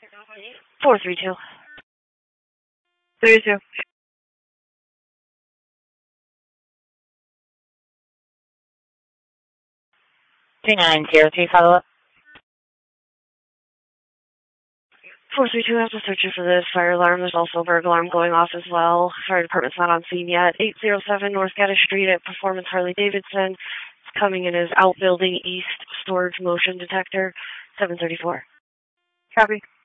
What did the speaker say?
432. 32. 2903, follow-up. 432 has a searcher for this fire alarm. There's also a burglar alarm going off as well. Fire department's not on scene yet. 807 North Gaddis Street at Performance Harley Davidson. It's coming in as outbuilding east storage motion detector. 734. Copy.